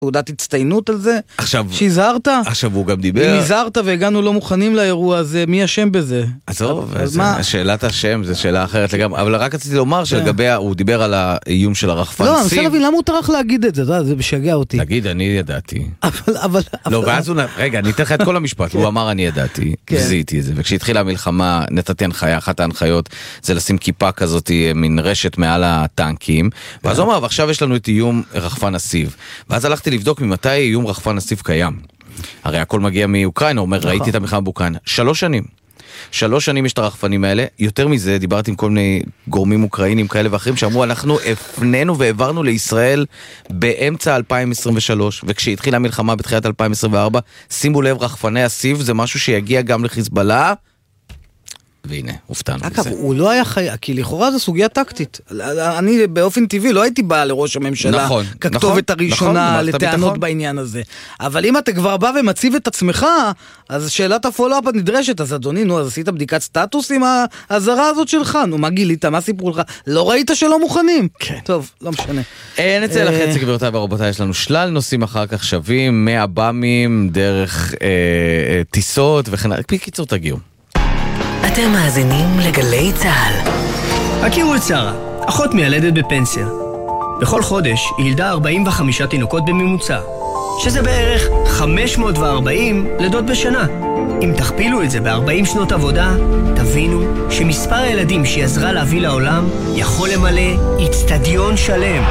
תעודת הצטיינות על זה, עכשיו, שהזהרת. עכשיו הוא גם דיבר. אם הזהרת והגענו לא מוכנים לאירוע הזה, מי אשם בזה? עזוב, שאלת השם זה שאלה אחרת לגמרי, אבל רק רציתי לומר שלגבי, הוא דיבר על האיום של הרחפן סיב. לא, אני רוצה להבין, למה הוא טרח להגיד את זה? זה משגע אותי. תגיד, אני ידעתי. אבל... לא, ואז הוא... רגע, אני אתן לך את כל המשפט. הוא אמר, אני ידעתי, וזיהיתי את זה. וכשהתחילה המלחמה, נתתי הנחיה, אחת ההנחיות, זה לשים כיפה כזאת, מין רשת מעל הטנקים. ואז הוא אמר, ועכשיו יש לנו את איום רחפן הסיב. ואז הלכתי לבדוק ממתי איום רחפן הסיב קיים. הרי הכל מגיע מאוקראינה, הוא אומר, ראיתי את המלחמה באוקראינה. 3 שנים. 3 שנים יש את הרחפנים האלה. יותר מזה, דיברתי עם כל מיני גורמים אוקראינים כאלה ואחרים, שאמרו, אנחנו הפנינו והעברנו לישראל באמצע 2023, וכשהתחילה המלחמה בתחילת 2024, שימו לב, רחפני הסיב זה משהו שיגיע גם לחיזבאללה, והנה, הופתענו אגב, בזה. הוא לא היה חי... כי לכאורה זו סוגיה טקטית. אני באופן טבעי לא הייתי בא לראש הממשלה ככתובת הראשונה לטענות בעניין הזה. אבל אם אתה כבר בא ומציב את עצמך, אז שאלת הפולו-אפ נדרשת. אז אדוני, נו, אז עשית בדיקת סטטוס עם ההזרה הזאת שלך? נו, מה גילית? מה סיפרו לך? לא ראית שלא מוכנים? טוב, לא משנה. נצא לחצי, גבירותיי ורבותיי, יש לנו שלל נושאים אחר כך שווים, מהבאמים, דרך טיסות וכן... בקיצור, תגיעו. אתם מאזינים לגלי צהל. הכירו את שרה, אחות מיילדת בפנסיה. בכל חודש היא ילדה 45 תינוקות בממוצע, שזה בערך 540 לידות בשנה. אם תכפילו את זה ב-40 שנות עבודה, תבינו שמספר הילדים שהיא עזרה להביא לעולם יכול למלא אצטדיון שלם.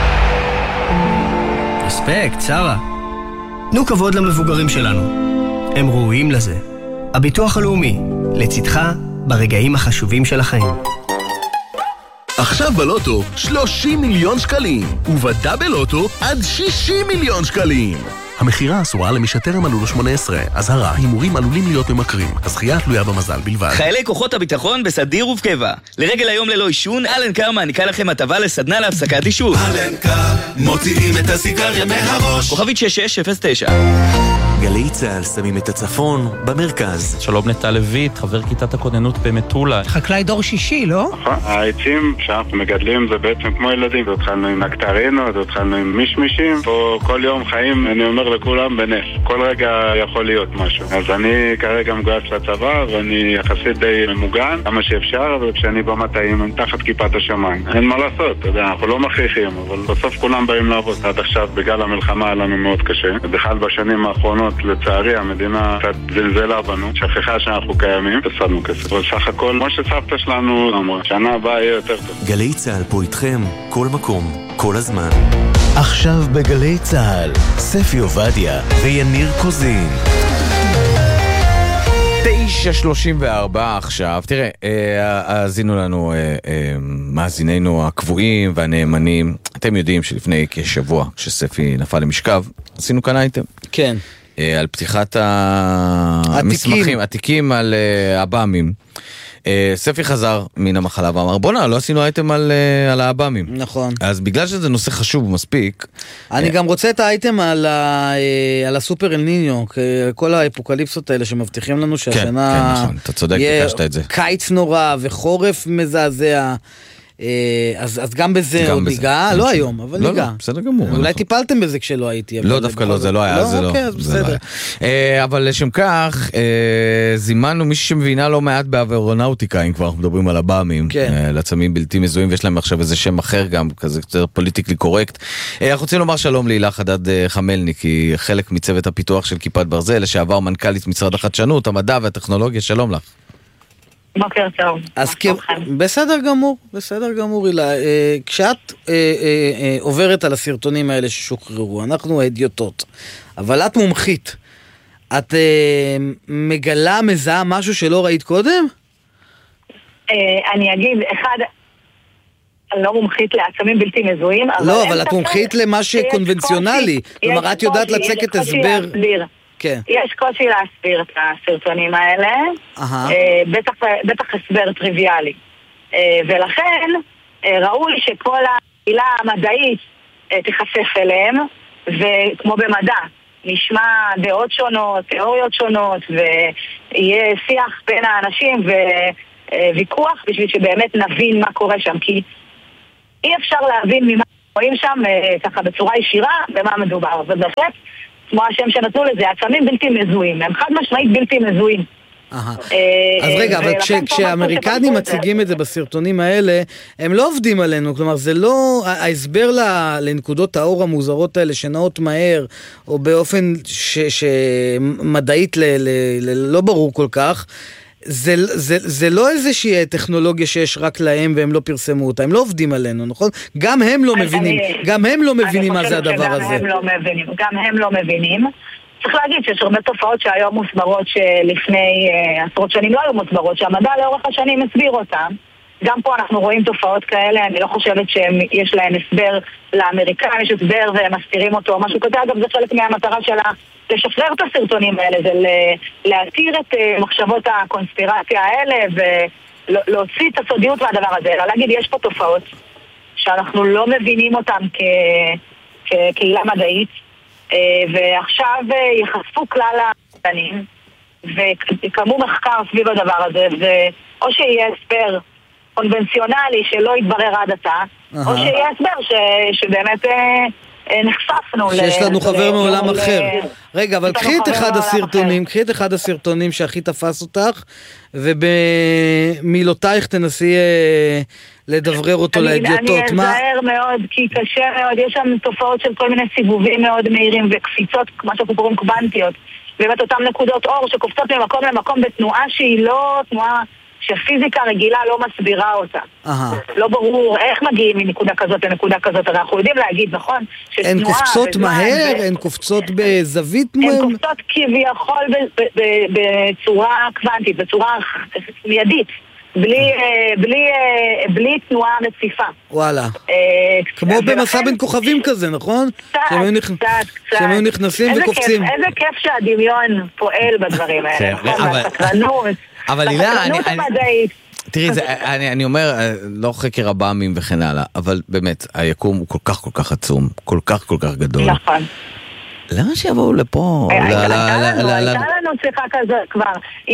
רספקט, שרה. תנו כבוד למבוגרים שלנו. הם ראויים לזה. הביטוח הלאומי, לצדך ברגעים החשובים של החיים. עכשיו בלוטו 30 מיליון שקלים, ובדאבל לוטו עד 60 מיליון שקלים. המחירה אסורה למי שטרם מלאו לו 18. אזהרה, הימורים עלולים להיות ממכרים. הזכייה תלויה במזל בלבד. חיילי כוחות הביטחון בסדיר ובקבע. לרגל היום ללא עישון, אלנקר מעניקה לכם הטבה לסדנה להפסקת עישון. אלנקר, מוציאים את הסיגריה מהראש. כוכבית 6609. גלי צהל שמים את הצפון במרכז. שלום נטע לויט, חבר כיתת הכוננות במטולה. חקלאי דור שישי, לא? העצים שאנחנו מגדלים זה בעצם כמו ילדים. התחלנו עם נקטרינות, התחלנו עם מישמישים. פה כל יום חיים, אני אומר לכולם, בנס. כל רגע יכול להיות משהו. אז אני כרגע מגויס לצבא, ואני יחסית די ממוגן, כמה שאפשר, וכשאני במטעים, אני תחת כיפת השמיים. אין מה לעשות, אתה יודע, אנחנו לא מכריחים, אבל בסוף כולם באים לעבוד. עד עכשיו, בגלל המלחמה, היה לנו מאוד קשה. ובכלל בשנים האחרונות, לצערי, המדינה קצת זלזלה בנו, שכחה שאנחנו קיימים, הפסדנו כסף. אבל סך הכל, כמו שסבתא שלנו אמרה, שנה הבאה יהיה יותר טוב. גלי צהל פה איתכם, כל מקום, כל הזמן. עכשיו בגלי צהל, ספי עובדיה ויניר קוזין. 9:34 עכשיו. תראה, האזינו לנו מאזיננו הקבועים והנאמנים. אתם יודעים שלפני כשבוע, כשספי נפל למשכב, עשינו כאן אייטם. כן. על פתיחת המסמכים, התיקים על הבאמים. ספי חזר מן המחלה ואמר, בונה, לא עשינו אייטם על האבאמים. נכון. אז בגלל שזה נושא חשוב מספיק. אני גם רוצה את האייטם על הסופר אל ניניו, כל האפוקליפסות האלה שמבטיחים לנו שהשנה אתה צודק, ביקשת את זה. קיץ נורא וחורף מזעזע. אז גם בזה עוד ניגע, לא היום, אבל ניגע. לא, בסדר גמור. אולי טיפלתם בזה כשלא הייתי. לא, דווקא לא, זה לא היה, זה לא. אוקיי, אז בסדר. אבל לשם כך, זימנו מישהו שמבינה לא מעט באווירונאוטיקה, אם כבר אנחנו מדברים על הבאמים, לעצמים בלתי מזוהים, ויש להם עכשיו איזה שם אחר גם, כזה קצת פוליטיקלי קורקט. אנחנו רוצים לומר שלום להילה חדד חמלניק, היא חלק מצוות הפיתוח של כיפת ברזל, לשעבר מנכ"לית משרד החדשנות, המדע והטכנולוגיה, שלום לך. בוקר טוב. אז בסדר גמור, הילה. כשאת עוברת על הסרטונים האלה ששוחררו, אנחנו הדיוטות, אבל את מומחית. את מגלה, מזהה משהו שלא ראית קודם? אני אגיד, אחד, אני לא מומחית לעצמים בלתי מזוהים, לא, אבל את מומחית למה שקונבנציונלי. כלומר, את יודעת לצקת הסבר. כן. יש קושי להסביר את הסרטונים האלה, בטח הסבר טריוויאלי. ולכן ראוי שכל העילה המדעית תיחשף אליהם, וכמו במדע, נשמע דעות שונות, תיאוריות שונות, ויהיה שיח בין האנשים וויכוח בשביל שבאמת נבין מה קורה שם, כי אי אפשר להבין ממה רואים שם ככה בצורה ישירה במה מדובר. ובהחלט, כמו השם שנתנו לזה, עצמים בלתי מזוהים, הם חד משמעית בלתי מזוהים. אז רגע, אבל כשהאמריקנים מציגים את זה בסרטונים האלה, הם לא עובדים עלינו, כלומר זה לא, ההסבר לנקודות האור המוזרות האלה שנעות מהר, או באופן שמדעית לא ברור כל כך, זה לא איזושהי טכנולוגיה שיש רק להם והם לא פרסמו אותה, הם לא עובדים עלינו, נכון? גם הם לא מבינים מה זה הדבר הזה. גם הם לא מבינים. צריך להגיד שיש הרבה תופעות שהיום מוסברות שלפני עשרות שנים לא היו מוסברות, שהמדע לאורך השנים הסביר אותם. גם פה אנחנו רואים תופעות כאלה, אני לא חושבת שיש להם הסבר לאמריקאים, יש הסבר והם מסתירים אותו או משהו כזה. אגב, זה חלק מהמטרה שלה לשחרר את הסרטונים האלה, זה להתיר את מחשבות הקונספירציה האלה ולהוציא את הסודיות מהדבר הזה. אלא להגיד, יש פה תופעות שאנחנו לא מבינים אותן כקהילה מדעית, ועכשיו יחשפו כלל המדענים וקמו מחקר סביב הדבר הזה, או שיהיה הסבר קונבנציונלי שלא יתברר עד עתה, או שיהיה הסבר שבאמת נחשפנו. שיש לנו חבר מעולם אחר. רגע, אבל קחי את אחד הסרטונים שהכי תפס אותך, ובמילותייך תנסי לדברר אותו להדיוטות. אני אזהר מאוד, כי קשה מאוד, יש שם תופעות של כל מיני סיבובים מאוד מהירים וקפיצות, מה שאנחנו קוראים קוונטיות. באמת אותם נקודות אור שקופצות ממקום למקום בתנועה שהיא לא תנועה שפיזיקה רגילה לא מסבירה אותה. לא ברור איך מגיעים מנקודה כזאת לנקודה כזאת, אנחנו יודעים להגיד, נכון? הן קופצות מהר, הן קופצות בזווית? הן קופצות כביכול בצורה קוונטית, בצורה מיידית. בלי תנועה רציפה. וואלה. כמו במסע בין כוכבים כזה, נכון? קצת. שהם היו נכנסים וקופצים. איזה כיף שהדמיון פועל בדברים האלה. אבל הילה, תראי, אני אומר, לא חקר הבאמים וכן הלאה, אבל באמת, היקום הוא כל כך עצום, כל כך גדול. נכון. למה שיבואו לפה? הייתה לנו שיחה כזאת כבר.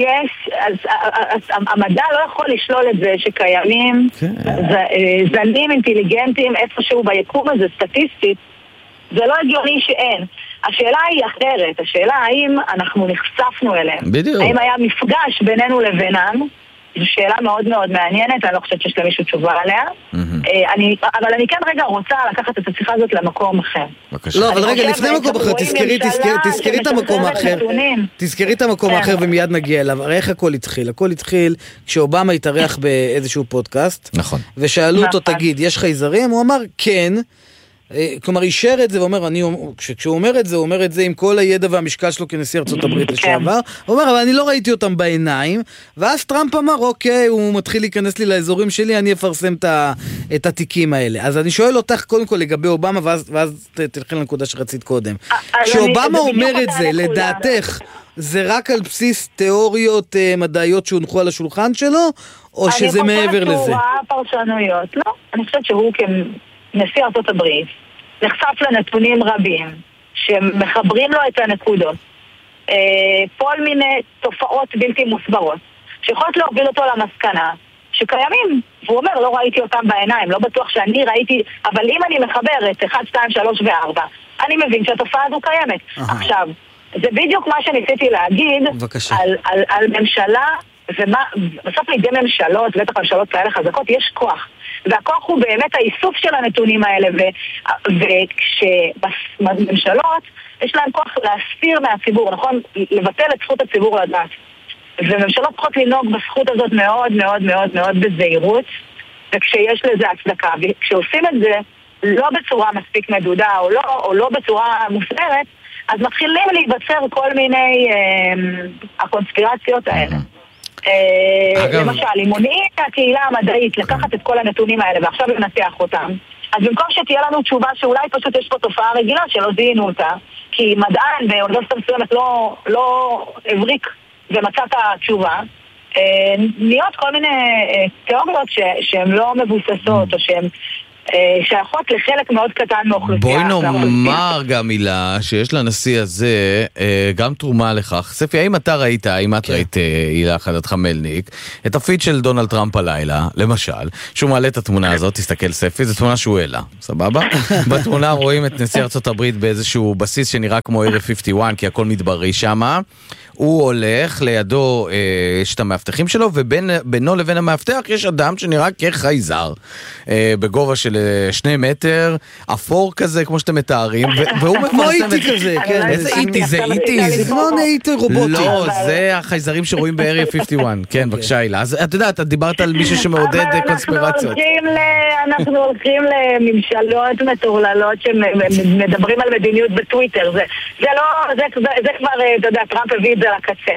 המדע לא יכול לשלול את זה שקיימים זנים אינטליגנטים איפשהו ביקום הזה סטטיסטית. זה לא הגיוני שאין. השאלה היא אחרת. השאלה האם אנחנו נחשפנו אליהם. בדיוק. האם היה מפגש בינינו לבינם. זו שאלה מאוד מאוד מעניינת, אני לא חושבת שיש למישהו תשובה עליה. אבל אני כן רגע רוצה לקחת את השיחה הזאת למקום אחר. לא, אבל רגע, לפני מקום אחר, תזכרי את המקום האחר. תזכרי את המקום האחר ומיד נגיע אליו. הרי איך הכל התחיל? הכל התחיל כשאובמה התארח באיזשהו פודקאסט. נכון. ושאלו אותו, תגיד, יש חייזרים? הוא אמר, כן. כלומר, אישר את זה ואומר, כשהוא אומר את זה, הוא אומר את זה עם כל הידע והמשקל שלו כנשיא ארצות הברית לשעבר. הוא אומר, אבל אני לא ראיתי אותם בעיניים. ואז טראמפ אמר, אוקיי, הוא מתחיל להיכנס לי לאזורים שלי, אני אפרסם את התיקים האלה. אז אני שואל אותך קודם כל לגבי אובמה, ואז תלכי לנקודה שרצית קודם. כשאובמה אומר את זה, לדעתך, זה רק על בסיס תיאוריות מדעיות שהונחו על השולחן שלו, או שזה מעבר לזה? אני חושבת שהוא ראה פרשנויות. לא, אני חושבת שהוא נשיא ארצות הברית, נחשף לנתונים רבים שמחברים לו את הנקודות. כל מיני תופעות בלתי מוסברות שיכולות להוביל אותו למסקנה שקיימים, והוא אומר, לא ראיתי אותם בעיניים, לא בטוח שאני ראיתי, אבל אם אני מחבר את 1, 2, 3 ו-4, אני מבין שהתופעה הזו קיימת. עכשיו, זה בדיוק מה שניסיתי להגיד על ממשלה, ובסוף לידי ממשלות, בטח ממשלות כאלה חזקות, יש כוח. והכוח הוא באמת האיסוף של הנתונים האלה, וכשבממשלות יש להם כוח להסתיר מהציבור, נכון? לבטל את זכות הציבור לדעת. וממשלות צריכות לנהוג בזכות הזאת מאוד מאוד מאוד מאוד בזהירות, וכשיש לזה הצדקה, וכשעושים את זה לא בצורה מספיק מדודה או לא בצורה מוסדרת, אז מתחילים להיווצר כל מיני הקונספירציות האלה. למשל, אם מונעים הקהילה המדעית לקחת את כל הנתונים האלה ועכשיו לנתח אותם, אז במקום שתהיה לנו תשובה שאולי פשוט יש פה תופעה רגילה שלא זיהינו אותה, כי מדען באוניברסיטה מסוימת לא הבריק ומצא את התשובה, נהיות כל מיני תיאוריות שהן לא מבוססות או שהן שייכות לחלק מאוד קטן מאוכלוסייה. בואי נאמר גם מילה שיש לנשיא הזה גם תרומה לכך. ספי, האם אתה ראית, האם את ראית, הילה חדד מלניק, את הפיד של דונלד טראמפ הלילה, למשל, שהוא מעלה את התמונה הזאת, תסתכל ספי, זו תמונה שהוא העלה, סבבה? בתמונה רואים את נשיא ארצות הברית באיזשהו בסיס שנראה כמו Area 51, כי הכל מדברי שמה. הוא הולך, לידו יש את המאבטחים שלו, ובינו לבין המאבטח יש אדם שנראה כחייזר, בגובה של 2 מטר, אפור כזה, כמו שאתם מתארים, והוא כמו איטי כזה, כן. איזה איטי? זה איטי? זה לא איטי רובוטי. לא, זה החייזרים שרואים ב-Area 51. כן, בבקשה, הילה. אז את יודעת, את דיברת על מישהו שמעודד קונספירציות. אנחנו הולכים לממשלות מטורללות שמדברים על מדיניות בטוויטר. זה כבר, אתה יודע, טראמפ הביא את זה לקצה.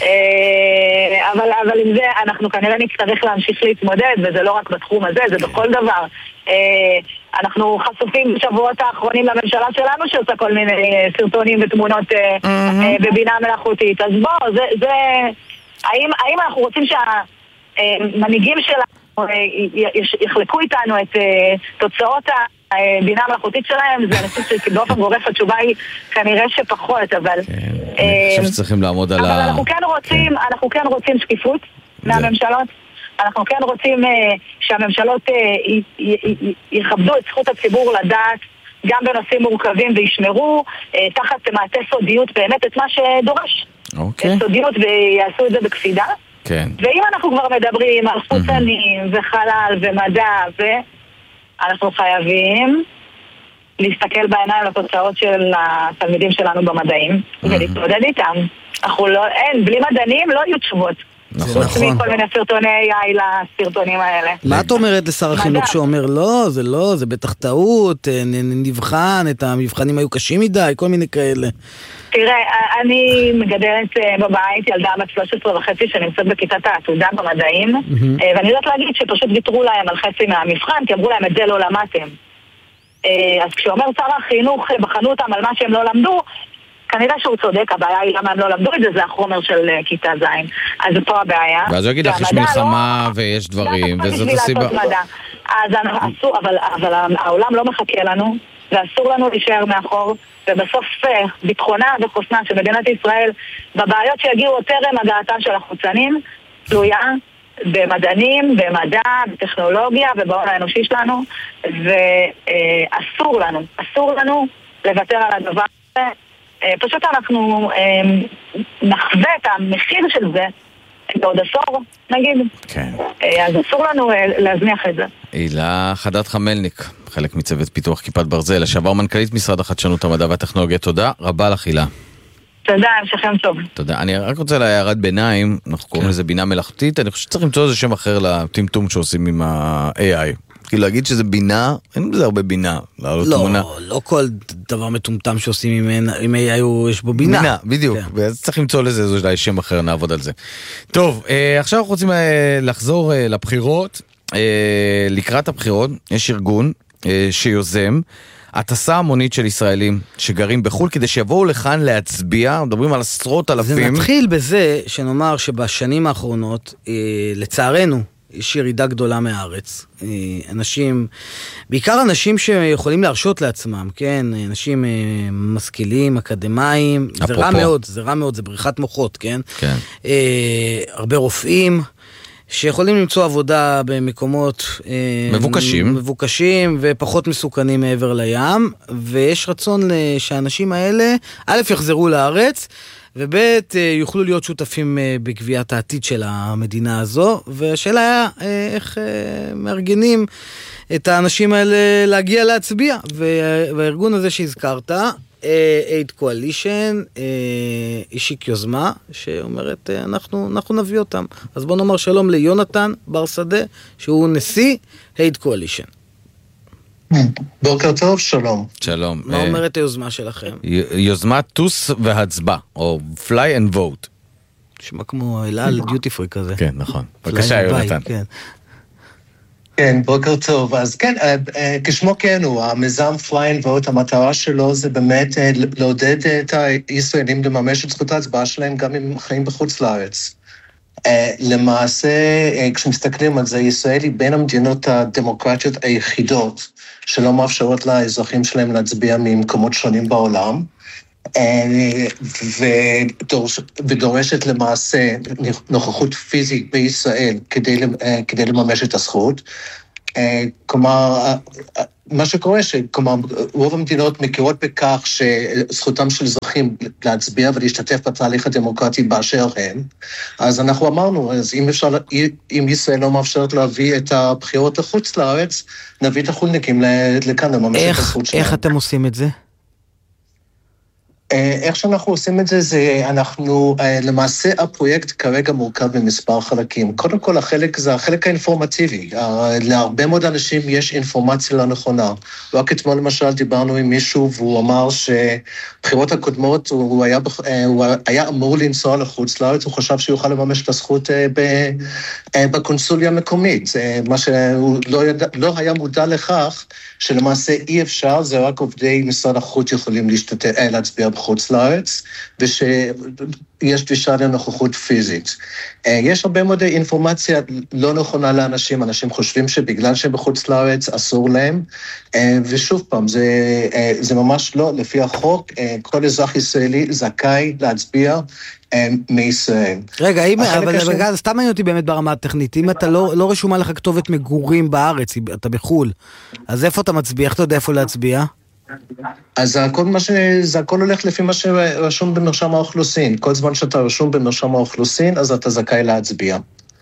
אבל עם זה אנחנו כנראה נצטרך להמשיך להתמודד, וזה לא רק בתחום הזה, זה בכל דבר. אנחנו חשופים בשבועות האחרונים לממשלה שלנו שעושה כל מיני סרטונים ותמונות בבינה מלאכותית. אז בוא, האם אנחנו רוצים שהמנהיגים שלנו יחלקו איתנו את תוצאות הבינה המלאכותית שלהם? זה אני חושבת שבאופן גורף התשובה היא כנראה שפחות, אבל אני חושב שצריכים לעמוד על אבל אנחנו כן רוצים שקיפות מהממשלות. אנחנו כן רוצים שהממשלות יכבדו את זכות הציבור לדעת גם בנושאים מורכבים וישמרו תחת מעטה סודיות באמת את מה שדורש. סודיות ויעשו את זה בקפידה. ואם אנחנו כבר מדברים על חוצנים וחלל ומדע, אנחנו חייבים להסתכל בעיניים לתוצאות של התלמידים שלנו במדעים ולהתמודד איתם. בלי מדענים לא יהיו תשובות. נכון. כל מיני סרטוני AI לסרטונים האלה. מה את אומרת לשר החינוך שאומר לא, זה בטח טעות, נבחן, את המבחנים היו קשים מדי, כל מיני כאלה. תראה, אני מגדלת בבית ילדה בת 13.5 שנמצאת בכיתת העתודה במדעים, ואני יודעת להגיד שפשוט ויתרו להם על חצי מהמבחן, כי אמרו להם את זה לא למדתם. אז כשאומר שר החינוך בחנו אותם על מה שהם לא למדו, כנראה שהוא צודק, הבעיה היא למה הם לא למדו את זה, זה החומר של כיתה ז'. אז פה הבעיה. ואז הוא יגיד לך, יש מלחמה ויש דברים, וזאת הסיבה. אז אסור, אבל העולם לא מחכה לנו, ואסור לנו להישאר מאחור, ובסוף ביטחונה וחוסנה של מדינת ישראל, בבעיות שיגיעו עוד טרם הגעתם של החוצנים, תלויה במדענים, במדע, בטכנולוגיה ובהון האנושי שלנו, ואסור לנו לוותר על הדבר הזה. פשוט אנחנו נחווה את המחיר של זה בעוד עשור, נגיד. כן. אז אסור לנו להזניח את זה. הילה חדד מלניק, חלק מצוות פיתוח כיפת ברזל, לשעבר מנכ"לית משרד החדשנות, המדע והטכנולוגיה. תודה רבה לך, הילה. תודה, המשכם טוב. תודה. אני רק רוצה להערת ביניים, אנחנו קוראים לזה בינה מלאכותית, אני חושב שצריך למצוא איזה שם אחר לטמטום שעושים עם ה-AI. כאילו להגיד שזה בינה, אין בזה הרבה בינה. לא כל דבר מטומטם שעושים עם AI יש בו בינה. בינה, בדיוק. ואז צריך למצוא לזה איזה שם אחר, נעבוד על זה. טוב, עכשיו אנחנו רוצים לחזור לבחירות. לקראת הבחירות יש ארגון שיוזם הטסה המונית של ישראלים שגרים בחול כדי שיבואו לכאן להצביע, מדברים על עשרות אלפים. זה מתחיל בזה שנאמר שבשנים האחרונות, לצערנו, יש ירידה גדולה מהארץ. אנשים, בעיקר אנשים שיכולים להרשות לעצמם, כן? אנשים משכילים, אקדמיים, זה רע מאוד, זה בריחת מוחות, כן? כן. הרבה רופאים שיכולים למצוא עבודה במקומות מבוקשים ופחות מסוכנים מעבר לים, ויש רצון שהאנשים האלה, א' יחזרו לארץ, וב' יוכלו להיות שותפים בקביעת העתיד של המדינה הזו, והשאלה היה איך מארגנים את האנשים האלה להגיע להצביע, והארגון הזה שהזכרת, Aid Coalition, אישיק יוזמה, שאומרת אנחנו נביא אותם. אז בוא נאמר שלום ליונתן בר שדה, שהוא נשיא Aid Coalition. בוקר טוב, שלום. שלום. מה אומרת היוזמה שלכם? יוזמת טוס והצבע, או fly and vote. נשמע כמו אל דיוטי פרי כזה. כן, נכון. בבקשה, יונתן. כן, בוקר טוב. אז כן, כשמו כן הוא, המיזם fly and vote, המטרה שלו זה באמת לעודד את הישראלים לממש את זכות ההצבעה שלהם גם אם חיים בחוץ לארץ. למעשה, כשמסתכלים על זה, ישראל היא בין המדינות הדמוקרטיות היחידות שלא מאפשרות לאזרחים שלהם להצביע ממקומות שונים בעולם, ודורשת למעשה נוכחות פיזית בישראל כדי לממש את הזכות. כלומר, מה שקורה כלומר, רוב המדינות מכירות בכך שזכותם של אזרחים להצביע ולהשתתף בתהליך הדמוקרטי באשר הם. אז אנחנו אמרנו, אז אם ישראל לא מאפשרת להביא את הבחירות לחוץ לארץ, נביא את החולניקים לכאן לממש את הזכות שלהם. איך אתם עושים את זה? איך שאנחנו עושים את זה, אנחנו, למעשה הפרויקט כרגע מורכב במספר חלקים. קודם כל, זה החלק האינפורמטיבי. להרבה מאוד אנשים יש אינפורמציה לא נכונה. רק אתמול למשל דיברנו עם מישהו, והוא אמר שבחירות הקודמות הוא היה אמור לנסוע לחוץ לארץ, הוא חשב שהוא יוכל לממש את הזכות בקונסוליה המקומית. מה שהוא לא היה מודע לכך, שלמעשה אי אפשר, זה רק עובדי משרד החוץ יכולים להצביע בחוץ לארץ, ושיש דרישה לנוכחות פיזית. יש הרבה מאוד אינפורמציה לא נכונה לאנשים, אנשים חושבים שבגלל שהם בחוץ לארץ אסור להם, ושוב פעם, זה ממש לא, לפי החוק, כל אזרח ישראלי זכאי להצביע מישראל. רגע, אבל סתם מעניין אותי באמת ברמה הטכנית, אם אתה לא רשומה לך כתובת מגורים בארץ, אתה בחול, אז איפה אתה מצביע? איך אתה יודע איפה להצביע? אז הכל הולך לפי מה שרשום במרשם האוכלוסין. כל זמן שאתה רשום במרשם האוכלוסין, אז אתה זכאי להצביע.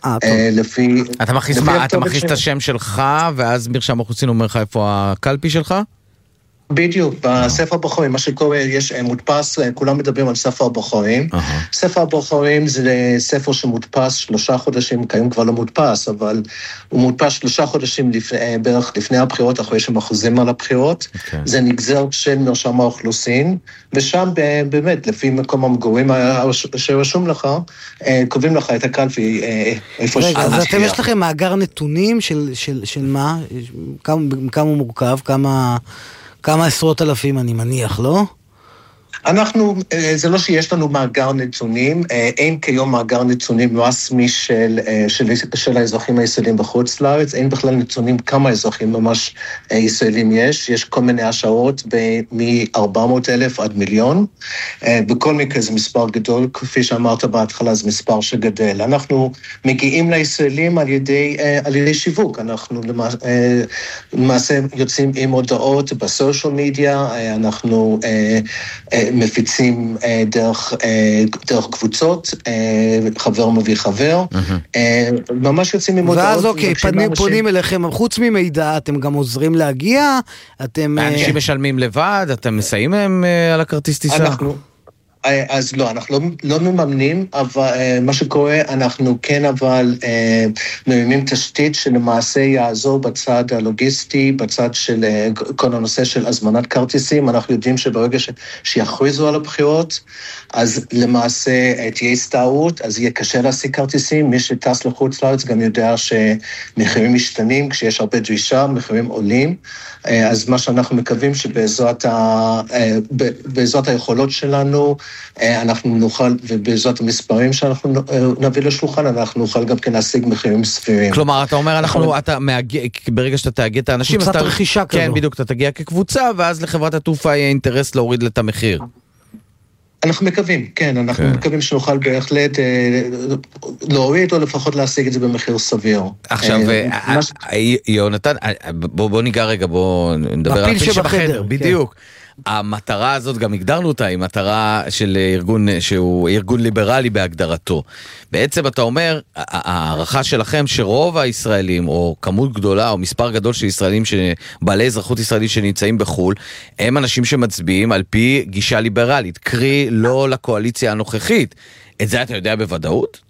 אתה מכניס את השם שלך, ואז מרשם האוכלוסין אומר לך איפה הקלפי שלך? בדיוק, בספר הבוחרים, מה שקורה, יש מודפס, כולם מדברים על ספר הבוחרים. ספר הבוחרים זה ספר שמודפס 3 חודשים, כיום כבר לא מודפס, אבל הוא מודפס 3 חודשים בערך לפני הבחירות, אחרי שהם אחוזים על הבחירות. זה נגזר של מרשם האוכלוסין, ושם באמת, לפי מקום המגורים שרשום לך, קובעים לך את הקלפי איפה רגע, אז אתם יש לכם מאגר נתונים של מה? כמה הוא מורכב? כמה עשרות אלפים אני מניח, לא? זה לא שיש לנו מאגר נתונים, אין כיום מאגר נתונים רסמי של האזרחים הישראלים בחוץ לארץ, אין בכלל נתונים כמה אזרחים ממש ישראלים יש כל מיני השערות מ-400,000 עד מיליון, בכל מקרה זה מספר גדול, כפי שאמרת בהתחלה זה מספר שגדל. אנחנו מגיעים לישראלים על ידי שיווק, אנחנו למעשה יוצאים עם הודעות בסושיאל מדיה, אנחנו מפיצים דרך קבוצות, חבר מביא חבר, ממש יוצאים עם הודעות. ואז אוקיי, פונים אליכם, חוץ ממידע, אתם גם עוזרים להגיע, אנשים משלמים לבד, אתם מסייעים להם על הכרטיס טיסה? אז לא, אנחנו לא מממנים, אבל מה שקורה, אנחנו כן אבל מרימים תשתית שלמעשה יעזור בצד הלוגיסטי, בצד של כל הנושא של הזמנת כרטיסים. אנחנו יודעים שברגע שיכריזו על הבחירות, אז למעשה תהיה הסתערות, אז יהיה קשה להשיג כרטיסים. מי שטס לחוץ לארץ גם יודע שמחירים משתנים, כשיש הרבה דרישה, מחירים עולים. אז מה שאנחנו מקווים שבעזרת היכולות שלנו, אנחנו נוכל, ובעזרת המספרים שאנחנו נביא לשולחן, אנחנו נוכל גם כן להשיג מחירים סבירים. כלומר, אתה אומר, ברגע שאתה תאגד את האנשים, קבוצת רכישה כזו. כן, בדיוק, אתה תגיע כקבוצה, ואז לחברת התעופה יהיה אינטרס להוריד את המחיר. אנחנו מקווים, כן, אנחנו מקווים שנוכל בהחלט להוריד או לפחות להשיג את זה במחיר סביר. עכשיו, יונתן, בוא ניגע רגע, בוא נדבר על הפיל שבחדר, בדיוק. המטרה הזאת, גם הגדרנו אותה, היא מטרה של ארגון שהוא ארגון ליברלי בהגדרתו. בעצם אתה אומר, הערכה שלכם שרוב הישראלים, או כמות גדולה, או מספר גדול של ישראלים, בעלי אזרחות ישראלית שנמצאים בחול, הם אנשים שמצביעים על פי גישה ליברלית, קרי לא לקואליציה הנוכחית. את זה אתה יודע בוודאות?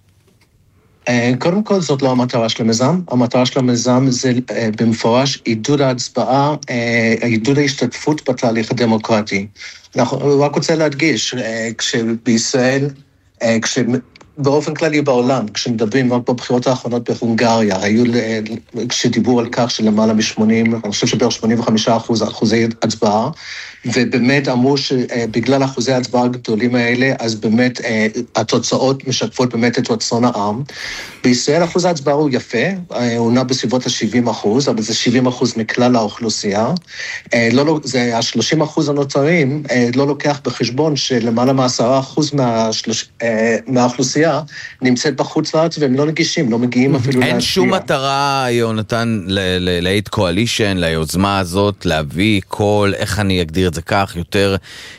קודם כל, זאת לא המטרה של המיזם. המטרה של המיזם זה במפורש עידוד ההצבעה, עידוד ההשתתפות בתהליך הדמוקרטי. אני רק רוצה להדגיש, כשבישראל, באופן כללי בעולם, כשמדברים בבחירות האחרונות בהונגריה, היו, כשדיברו על כך שלמעלה מ-80, אני חושב שבערך 85% אחוזי הצבעה, ובאמת אמרו שבגלל אחוזי ההצבעה הגדולים האלה, אז באמת התוצאות משקפות באמת את רצון העם. בישראל אחוז ההצבעה הוא יפה, הוא נע בסביבות ה-70%, אבל זה 70% מכלל האוכלוסייה. זה ה-30% הנותרים, לא לוקח בחשבון שלמעלה מ10% מהאוכלוסייה נמצאת בחוץ לארץ והם לא נגישים, לא מגיעים אפילו להשפיע. אין שום מטרה, יונתן, ל-Aid Coalition, ליוזמה הזאת, להביא כל, איך אני אגדיר את זה כך, יותר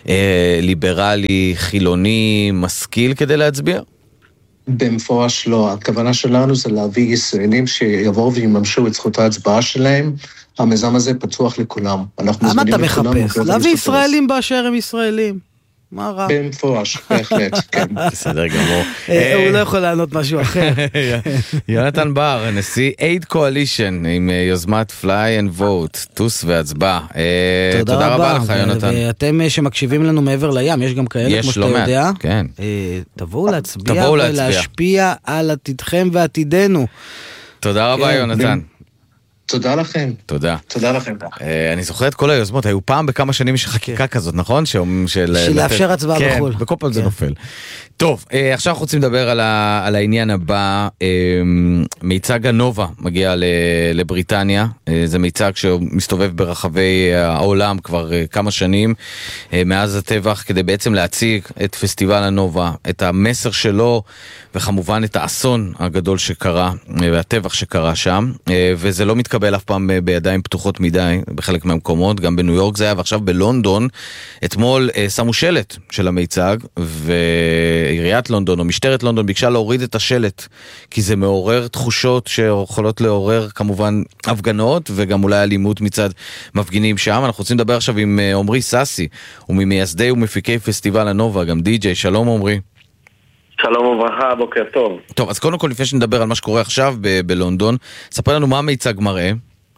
ליברלי, חילוני, משכיל כדי להצביע? במפורש לא. הכוונה שלנו זה להביא ישראלים שיבואו ויממשו את זכות ההצבעה שלהם. המיזם הזה פתוח לכולם. למה אתה מחפש? להביא ישראלים באשר הם ישראלים. מה רע? במפורש, בהחלט, כן. בסדר גמור. הוא לא יכול לענות משהו אחר. יונתן בר, נשיא Aid Coalition, עם יוזמת Fly and Vote, טוס והצבעה. תודה רבה לך, יונתן. ואתם שמקשיבים לנו מעבר לים, יש גם כאלה, כמו שאתה יודע. תבואו להצביע ולהשפיע על עתידכם ועתידנו. תודה רבה, יונתן. תודה לכם. תודה. תודה לכם. אני זוכר את כל היוזמות, היו פעם בכמה שנים יש חקיקה כזאת, נכון? של לאפשר הצבעה בחול. כן, בכל פעם זה נופל. טוב, עכשיו אנחנו רוצים לדבר על העניין הבא. מיצג הנובה מגיע לבריטניה. זה מיצג שמסתובב ברחבי העולם כבר כמה שנים, מאז הטבח, כדי בעצם להציג את פסטיבל הנובה, את המסר שלו, וכמובן את האסון הגדול שקרה, והטבח שקרה שם, וזה לא מתקבל אף פעם בידיים פתוחות מדי, בחלק מהמקומות, גם בניו יורק זה היה, ועכשיו בלונדון, אתמול שמו שלט של המיצג, ועיריית לונדון, או משטרת לונדון, ביקשה להוריד את השלט, כי זה מעורר תחושות שיכולות לעורר כמובן הפגנות, וגם אולי אלימות מצד מפגינים שם. אנחנו רוצים לדבר עכשיו עם עומרי סאסי, וממייסדי ומפיקי פסטיבל הנובה, גם די-ג'יי. שלום עומרי. שלום וברכה, בוקר טוב. טוב, אז קודם כל, לפני שנדבר על מה שקורה עכשיו בלונדון, ספר לנו מה המיצג מראה.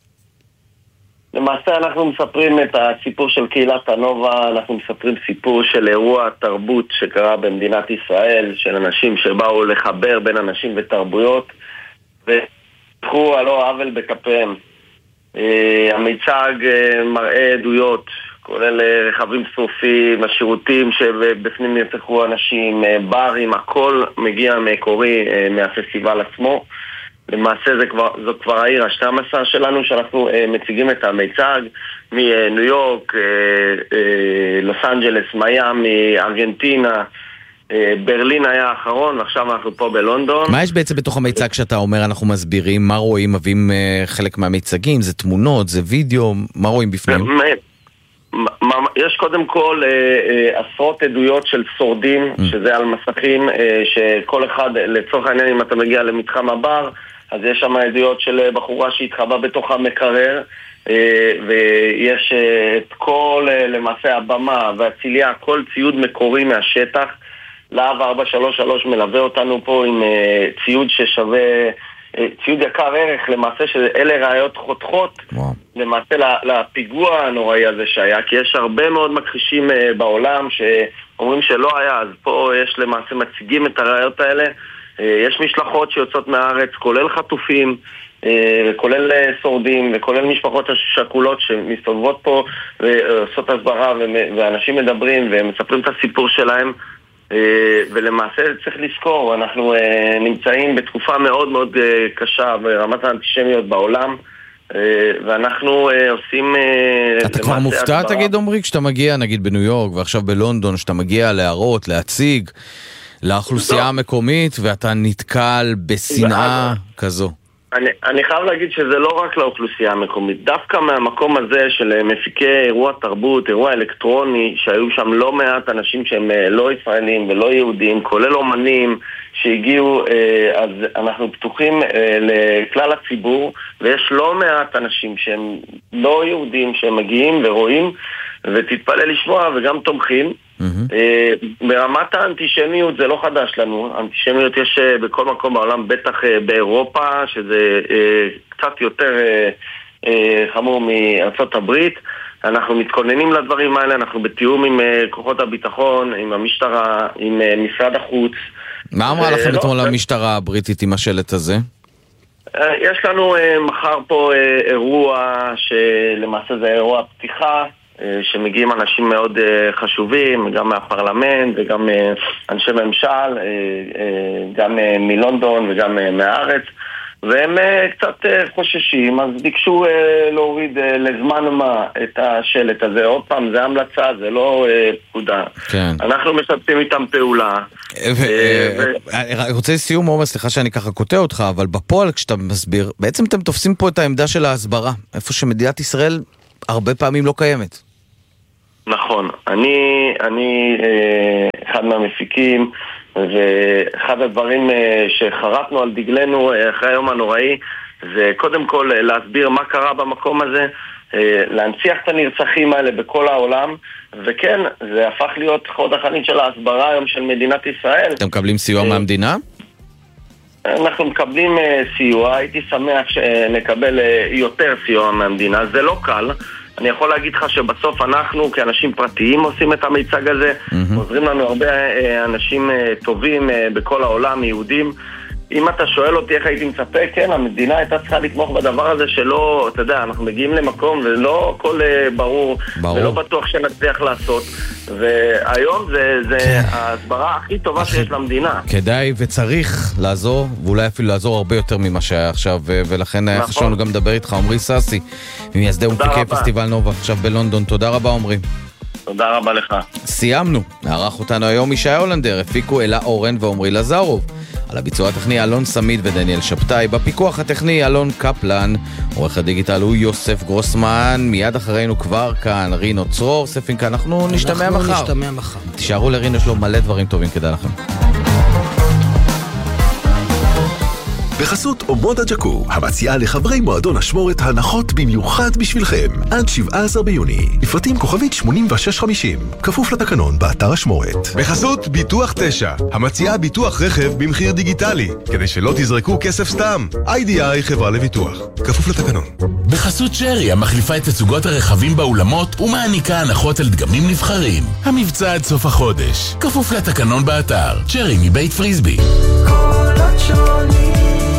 למעשה אנחנו מספרים את הסיפור של קהילת הנובה, אנחנו מספרים סיפור של אירוע תרבות שקרה במדינת ישראל, של אנשים שבאו לחבר בין אנשים ותרבויות, ופתחו על לא עוול בכפיהם. המיצג מראה עדויות, כולל רכבים שרופים, השירותים שבפנים נרצחו אנשים, ברים, הכל מגיע מקורי מהפסטיבל עצמו. למעשה זו כבר העיר ה-12 שלנו שאנחנו מציגים את המיצג מניו יורק, לוס אנג'לס, מיאמי, ארגנטינה, ברלין היה האחרון, ועכשיו אנחנו פה בלונדון. מה יש בעצם בתוך המיצג שאתה אומר אנחנו מסבירים? מה רואים? מביאים חלק מהמיצגים? זה תמונות? זה וידאו? מה רואים בפנים? יש קודם כל עשרות עדויות של שורדים, שזה על מסכים, שכל אחד, לצורך העניין אם אתה מגיע למתחם הבר, אז יש שם עדויות של בחורה שהתחבא בתוך המקרר, ויש את כל למעשה הבמה והציליה, כל ציוד מקורי מהשטח. להב 433 מלווה אותנו פה עם ציוד ששווה, ציוד יקר ערך, למעשה שאלה ראיות חותכות למעשה לפיגוע הנוראי הזה שהיה, כי יש הרבה מאוד מכחישים בעולם שאומרים שלא היה, אז פה יש למעשה מציגים את הראיות האלה. יש משלחות שיוצאות מהארץ, כולל חטופים, כולל שורדים וכולל משפחות השכולות שמסתובבות פה ועושות הסברה, ואנשים מדברים ומספרים את הסיפור שלהם. ולמעשה צריך לזכור, אנחנו נמצאים בתקופה מאוד מאוד קשה ברמת האנטישמיות בעולם, ואנחנו עושים... אתה כבר מופתע, תגיד עומרי, כשאתה מגיע נגיד בניו יורק ועכשיו בלונדון, שאתה מגיע להראות, להציג לאוכלוסייה המקומית, ואתה נתקל בשנאה כזו? אני חייב להגיד שזה לא רק לאוכלוסייה המקומית, דווקא מהמקום הזה של מפיקי אירוע תרבות, אירוע אלקטרוני, שהיו שם לא מעט אנשים שהם לא ישראלים ולא יהודים, כולל אומנים שהגיעו, אז אנחנו פתוחים לכלל הציבור, ויש לא מעט אנשים שהם לא יהודים שהם מגיעים ורואים, ותתפלא לשמוע וגם תומכים. ברמת האנטישמיות זה לא חדש לנו. אנטישמיות יש בכל מקום בעולם, בטח באירופה, שזה קצת יותר חמור מארצות הברית. אנחנו מתכוננים לדברים האלה, אנחנו בתיאום עם כוחות הביטחון, עם המשטרה, עם משרד החוץ, מה אמרה לכם אתמול המשטרה הבריטית עם השלט הזה? יש לנו מחר פה אירוע שלמעשה זה אירוע פתיחה, שמגיעים אנשים מאוד חשובים, גם מהפרלמנט וגם אנשי ממשל, גם מלונדון וגם מהארץ, והם קצת חוששים, אז ביקשו להוריד לזמן מה את השלט הזה. עוד פעם, זה המלצה, זה לא פקודה. כן. אנחנו משתפים איתם פעולה. אני רוצה לסיום, עומר, סליחה שאני ככה קוטע אותך, אבל בפועל כשאתה מסביר, בעצם אתם תופסים פה את העמדה של ההסברה, איפה שמדינת ישראל הרבה פעמים לא קיימת. נכון, אני אחד מהמפיקים, ואחד הדברים שחרטנו על דגלנו אחרי היום הנוראי זה קודם כל להסביר מה קרה במקום הזה, להנציח את הנרצחים האלה בכל העולם, וכן, זה הפך להיות חוד החנית של ההסברה היום של מדינת ישראל. אתם מקבלים סיוע מהמדינה? אנחנו מקבלים סיוע, הייתי שמח שנקבל יותר סיוע מהמדינה, זה לא קל. אני יכול להגיד לך שבסוף אנחנו כאנשים פרטיים עושים את המיצג הזה, עוזרים לנו הרבה אנשים טובים בכל העולם, יהודים. אם אתה שואל אותי איך הייתי מצפה, כן, המדינה הייתה צריכה לתמוך בדבר הזה שלא, אתה יודע, אנחנו מגיעים למקום ולא הכל ברור, ולא בטוח שנצליח לעשות, והיום זה ההסברה הכי טובה שיש למדינה. כדאי וצריך לעזור, ואולי אפילו לעזור הרבה יותר ממה שהיה עכשיו, ולכן היה חשוב לנו גם לדבר איתך, עומרי סאסי, ממייסדי ומפיקי פסטיבל נובה עכשיו בלונדון. תודה רבה עומרי. תודה רבה לך. סיימנו. נערך אותנו היום ישי הולנדר, הפיקו אלה אורן ועומרי לזרוב. על הביצוע הטכני אלון סמיד ודניאל שבתאי, בפיקוח הטכני אלון קפלן, עורך הדיגיטל הוא יוסף גרוסמן, מיד אחרינו כבר כאן רינו צרור, ספינקה, אנחנו נשתמע מחר. תישארו לרינו, יש לו מלא דברים טובים כדאי לכם. בחסות אומודה ג'קו, המציעה לחברי מועדון השמורת הנחות במיוחד בשבילכם. עד 17 ביוני. לפרטים כוכבית 8650. כפוף לתקנון באתר השמורת. בחסות ביטוח 9, המציעה ביטוח רכב במחיר דיגיטלי, כדי שלא תזרקו כסף סתם. IDI חברה לביטוח. כפוף לתקנון. בחסות שרי, המחליפה את תצוגות הרכבים באולמות ומעניקה הנחות על דגמים נבחרים. המבצע עד סוף החודש. כפוף לתקנון באתר. שרי מבית פריסבי. קולות שונים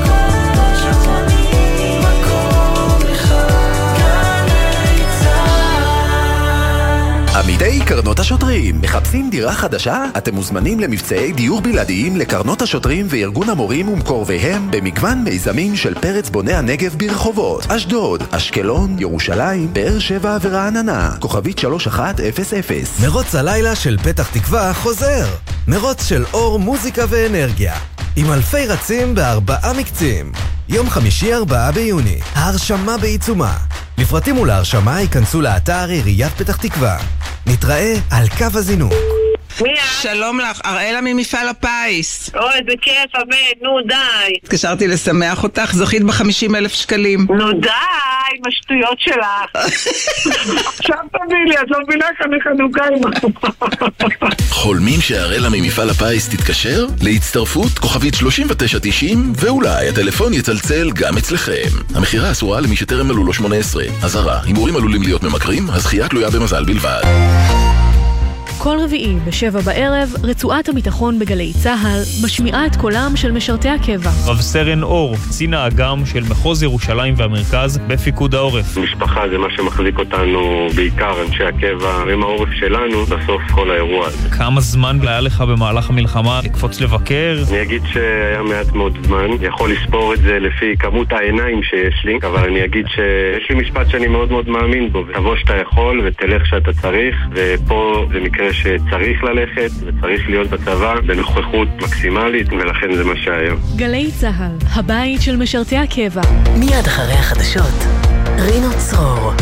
עמיתי קרנות השוטרים, מחפשים דירה חדשה? אתם מוזמנים למבצעי דיור בלעדיים לקרנות השוטרים וארגון המורים ומקורביהם במגוון מיזמים של פרץ בוני הנגב ברחובות אשדוד, אשקלון, ירושלים, באר שבע ורעננה. כוכבית 3100. מרוץ הלילה של פתח תקווה חוזר. מרוץ של אור, מוזיקה ואנרגיה, עם אלפי רצים ב4 מקצים. יום חמישי 4 ביוני, ההרשמה בעיצומה. לפרטים ולהרשמה ייכנסו לאתר עיריית פתח תקווה. נתראה על קו הזינוק. שלום לך, אראלה ממפעל הפיס. אוי, זה כיף, אמן, נו די. התקשרתי לשמח אותך, זוכית ב50,000 שקלים. נו די, עם השטויות שלך. עכשיו תביא לי, את לא מבינה כאן חנוכה עם... חולמים שאראלה ממפעל הפיס תתקשר? להצטרפות כוכבית 3990, ואולי הטלפון יצלצל גם אצלכם. המחירה אסורה למי שטרם מלאו לו 18. אזהרה, הימורים עלולים להיות ממכרים, הזכייה תלויה במזל בלבד. כל רביעי ב7 בערב, רצועת הביטחון בגלי צהל משמיעה את קולם של משרתי הקבע. רב סרן אור, קצין האג"ם של מחוז ירושלים והמרכז בפיקוד העורף. משפחה זה מה שמחזיק אותנו, בעיקר אנשי הקבע, עם העורף שלנו, בסוף כל האירוע הזה. כמה זמן היה לך במהלך המלחמה לקפוץ לבקר? אני אגיד שהיה מעט מאוד זמן, יכול לספור את זה לפי כמות העיניים שיש לי, אבל אני אגיד שיש לי משפט שאני מאוד מאוד מאמין בו, תבוא שאתה יכול ותלך שאתה צריך, ופה זה מקרה שצריך ללכת וצריך להיות בצבא בנוכחות מקסימלית, ולכן זה מה שהיום. גלי צהל, הבית של משרתי הקבע. מיד אחרי החדשות, רינו צרור.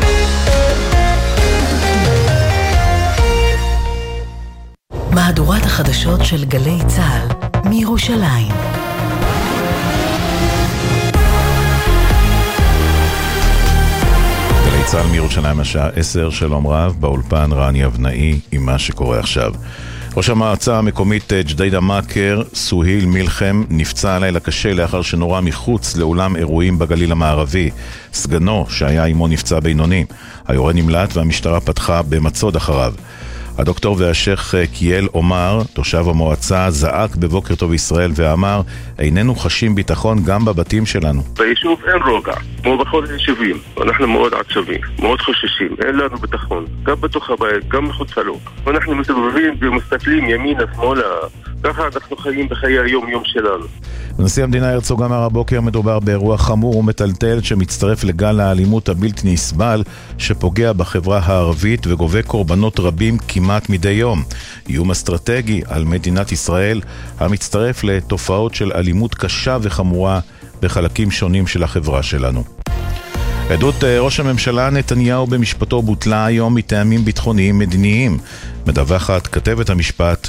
מהדורת החדשות של גלי צהל מירושלים. צהל מירושלים השעה 10, שלום רב, באולפן רני אבנאי עם מה שקורה עכשיו. ראש המועצה המקומית ג'דיידה מאקר, סוהיל מלחם, נפצע הלילה קשה לאחר שנורה מחוץ לאולם אירועים בגליל המערבי. סגנו, שהיה עמו, נפצע בינוני. היורה נמלט והמשטרה פתחה במצוד אחריו. הדוקטור והשייך קיאל עומר, תושב המועצה, זעק בבוקר טוב ישראל ואמר, איננו חשים ביטחון גם בבתים שלנו. ביישוב אין רוגע, כמו בכל היישובים. אנחנו מאוד עצובים, מאוד חוששים, אין לנו ביטחון, גם בתוך הבית, גם מחוצה לו. ואנחנו מסתובבים ומסתכלים ימינה, שמאלה, ככה אנחנו חיים בחיי היום-יום שלנו. נשיא המדינה הרצוג אמר הבוקר, מדובר באירוע חמור ומטלטל שמצטרף לגל האלימות הבלתי נסבל שפוגע בחברה הערבית וגובה קורבנות רבים כמעט מדי יום. איום אסטרטגי על מדינת ישראל המצטרף לתופעות של אלימות קשה וחמורה בחלקים שונים של החברה שלנו. עדות ראש הממשלה נתניהו במשפטו בוטלה היום מטעמים ביטחוניים מדיניים. מדווחת כתבת המשפט